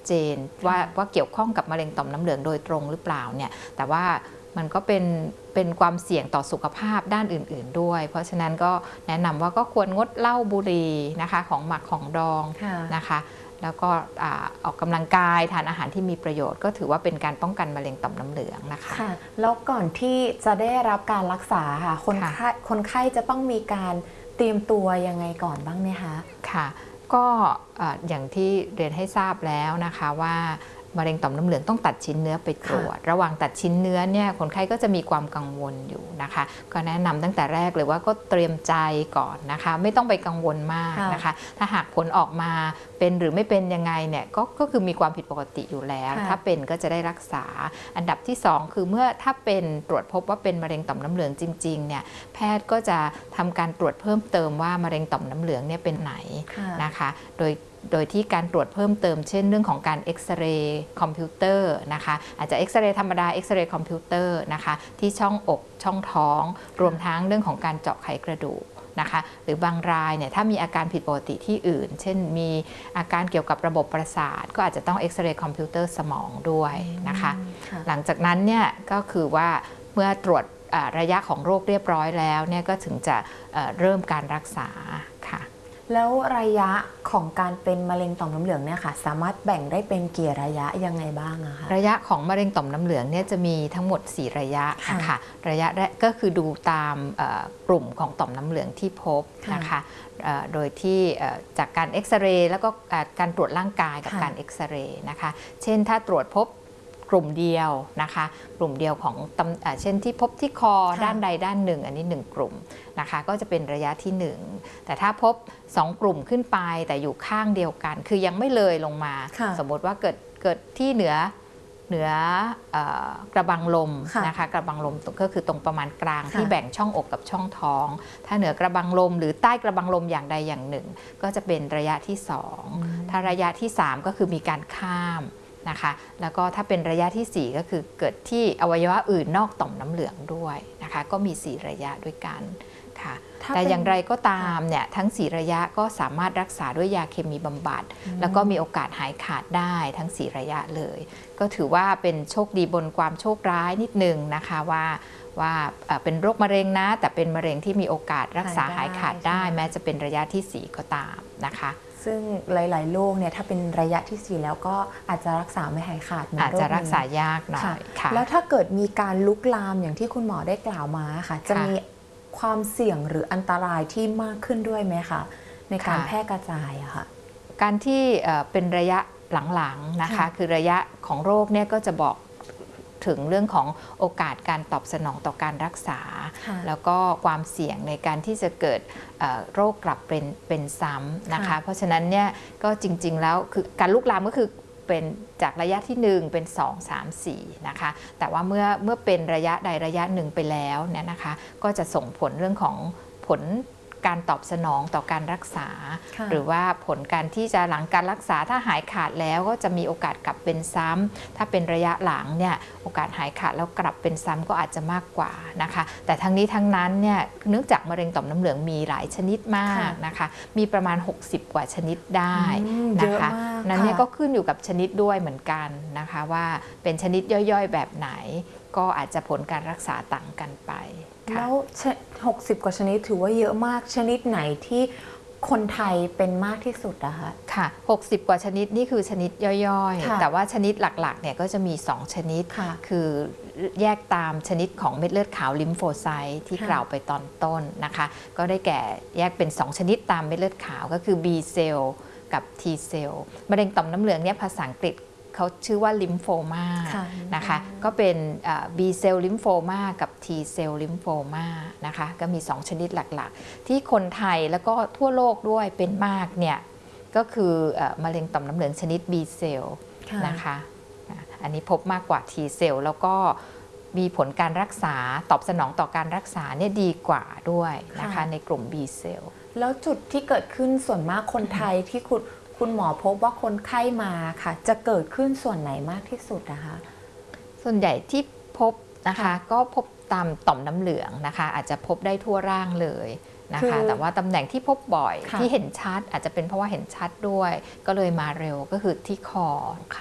เจนว่าเกี่ยวข้องกับมะเร็งต่อมน้ำเหลืองโดยตรงหรือเปล่าเนี่ยแต่ว่ามันก็เป็นความเสี่ยงต่อสุขภาพด้านอื่นๆด้วยเพราะฉะนั้นก็แนะนำว่าก็ควรงดเหล้าบุหรี่นะคะของหมักของดองนะคะแล้วก็ออกกำลังกายทานอาหารที่มีประโยชน์ก็ถือว่าเป็นการป้องกันมะเร็งต่อมน้ำเหลืองนะคะแล้วก่อนที่จะได้รับการรักษาค่ะคนไข้จะต้องมีการเตรียมตัวยังไงก่อนบ้างเนี่ยคะค่ะก็อย่างที่เรียนให้ทราบแล้วนะคะว่ามะเร็งต่อมน้ำเหลืองต้องตัดชิ้นเนื้อไปตรวจระหว่างตัดชิ้นเนื้อเนี่ยคนไข้ก็จะมีความกังวลอยู่นะคะก็แนะนำตั้งแต่แรกเลยว่าก็เตรียมใจก่อนนะคะไม่ต้องไปกังวลมากนะคะถ้าหากผลออกมาเป็นหรือไม่เป็นยังไงเนี่ยก็คือมีความผิดปกติอยู่แล้วถ้าเป็นก็จะได้รักษาอันดับที่2คือเมื่อถ้าเป็นตรวจพบว่าเป็นมะเร็งต่อมน้ำเหลืองจริงๆเนี่ยแพทย์ก็จะทำการตรวจเพิ่มเติมว่ามะเร็งต่อมน้ำเหลืองเนี่ยเป็นไหนนะคะโดยที่การตรวจเพิ่มเติมเช่นเรื่องของการเอ็กซเรย์คอมพิวเตอร์นะคะอาจจะเอ็กซเรย์ธรรมดาเอ็กซเรย์คอมพิวเตอร์นะคะที่ช่องอกช่องท้องรวมทั้งเรื่องของการเจาะไขกระดูกนะคะหรือบางรายเนี่ยถ้ามีอาการผิดปกติที่อื่นเช่นมีอาการเกี่ยวกับระบบประสาทก็อาจจะต้องเอ็กซเรย์คอมพิวเตอร์สมองด้วยนะคะหลังจากนั้นเนี่ยก็คือว่าเมื่อตรวจระยะของโรคเรียบร้อยแล้วเนี่ยก็ถึงจะเริ่มการรักษาค่ะแล้วระยะของการเป็นมะเร็งต่อมน้ำเหลืองเนี่ยค่ะสามารถแบ่งได้เป็นกี่ระยะยังไงบ้างอะคะระยะของมะเร็งต่อมน้ำเหลืองเนี่ยจะมีทั้งหมด4ระยะนะคะระยะแรกก็คือดูตามกลุ่มของต่อมน้ำเหลืองที่พบนะคะโดยที่จากการเอ็กซเรย์แล้วก็การตรวจร่างกายกับการเอ็กซเรย์นะคะเช่นถ้าตรวจพบกลุ่มเดียวนะคะกลุ่มเดียวของเช่นที่พบที่คอด้านใดด้านหนึ่งอันนี้1กลุ่มนะคะก็จะเป็นระยะที่1แต่ถ้าพบ2กลุ่มขึ้นไปแต่อยู่ข้างเดียวกันคือยังไม่เลยลงมาสมมติว่าเกิดที่เหนือกระบังลมนะคะกระบังลมก็คือตรงประมาณกลางที่แบ่งช่องอกกับช่องท้องถ้าเหนือกระบังลมหรือใต้กระบังลมอย่างใดอย่างหนึ่งก็จะเป็นระยะที่2ถ้าระยะที่3ก็คือมีการข้ามนะคะแล้วก็ถ้าเป็นระยะที่4ก็คือเกิดที่อวัยวะอื่นนอกต่อมน้ำเหลืองด้วยนะคะก็มี4ระยะด้วยกันค่ะแต่อย่างไรก็ตามเนี่ยทั้ง4ระยะก็สามารถรักษาด้วยยาเคมีบำบัดแล้วก็มีโอกาสหายขาดได้ทั้ง4ระยะเลยก็ถือว่าเป็นโชคดีบนความโชคร้ายนิดนึงนะคะว่าเป็นโรคมะเร็งนะแต่เป็นมะเร็งที่มีโอกาสรักษาหายขาดได้แม้จะเป็นระยะที่4ก็ตามนะคะซึ่งหลายๆโรคเนี่ยถ้าเป็นระยะที่4แล้วก็อาจจะรักษาไม่หายขาดอาจจะรักษายากหน่อยค่ะแล้วถ้าเกิดมีการลุกลามอย่างที่คุณหมอได้กล่าวมาค่ะจะมีความเสี่ยงหรืออันตรายที่มากขึ้นด้วยไหมคะในการแพร่กระจายอะค่ะการที่เป็นระยะหลังๆนะคะคือระยะของโรคเนี่ยก็จะบอกถึงเรื่องของโอกาสการตอบสนองต่อการรักษาแล้วก็ความเสี่ยงในการที่จะเกิดโรคกลับเป็นซ้ำนะคะเพราะฉะนั้นเนี่ยก็จริงๆแล้วคือการลุกลามก็คือเป็นจากระยะที่1เป็น2 3 4นะคะแต่ว่าเมื่อเป็นระยะใดระยะหนึ่งไปแล้วเนี่ยนะคะก็จะส่งผลเรื่องของผลการตอบสนองต่อการรักษาหรือว่าผลการที่จะหลังการรักษาถ้าหายขาดแล้วก็จะมีโอกาสกลับเป็นซ้ำถ้าเป็นระยะหลังเนี่ยโอกาสหายขาดแล้วกลับเป็นซ้ำก็อาจจะมากกว่านะคะแต่ทั้งนี้ทั้งนั้นเนี่ยเนื่องจากมะเร็งต่อมน้ำเหลืองมีหลายชนิดมากนะคะมีประมาณ60กว่าชนิดได้นะคะนั้นเนี่ยก็ขึ้นอยู่กับชนิดด้วยเหมือนกันนะคะว่าเป็นชนิดย่อยๆแบบไหนก็อาจจะผลการรักษาต่างกันไปแล้ว60กว่าชนิดถือว่าเยอะมากชนิดไหนที่คนไทยเป็นมากที่สุดนะคะค่ะ60กว่าชนิดนี่คือชนิดย่อยๆแต่ว่าชนิดหลักๆเนี่ยก็จะมี2ชนิดคือแยกตามชนิดของเม็ดเลือดขาวลิมโฟไซต์ที่กล่าวไปตอนต้นนะคะก็ได้แก่แยกเป็น2ชนิดตามเม็ดเลือดขาวก็คือ B เซลล์กับ T เซลล์มะเร็งต่อมน้ำเหลืองเนี่ยภาษาอังกฤษเขาชื่อว่าลิมโฟมานะคะก็เป็น B เซลล์ลิมโฟมากับ T เซลล์ลิมโฟมานะคะก็มี2ชนิดหลักๆที่คนไทยแล้วก็ทั่วโลกด้วยเป็นมากเนี่ยก็คือมะเร็งต่อมน้ำเหลืองชนิด B เซลล์นะคะอันนี้พบมากกว่า T เซลล์แล้วก็มีผลการรักษาตอบสนองต่อการรักษาเนี่ยดีกว่าด้วยนะคะในกลุ่ม B เซลล์แล้วจุดที่เกิดขึ้นส่วนมากคนไทยที่คุณหมอพบว่าคนไข้มาค่ะจะเกิดขึ้นส่วนไหนมากที่สุดนะคะส่วนใหญ่ที่พบนะคะก็พบตามต่อมน้ำเหลืองนะคะอาจจะพบได้ทั่วร่างเลยนะคะแต่ว่าตำแหน่งที่พบบ่อยที่เห็นชัดอาจจะเป็นเพราะว่าเห็นชัดด้วยก็เลยมาเร็วก็คือที่คอ